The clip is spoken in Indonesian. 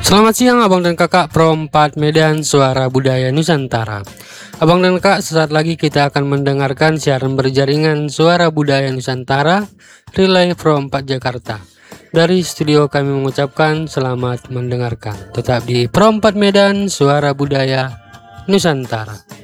Selamat siang abang dan kakak Pro 4 Medan Suara Budaya Nusantara. Abang dan kakak, sesaat lagi kita akan mendengarkan siaran berjaringan Suara Budaya Nusantara Relay Pro 4 Jakarta. Dari studio kami mengucapkan selamat mendengarkan. Tetap di Pro 4 Medan Suara Budaya Nusantara.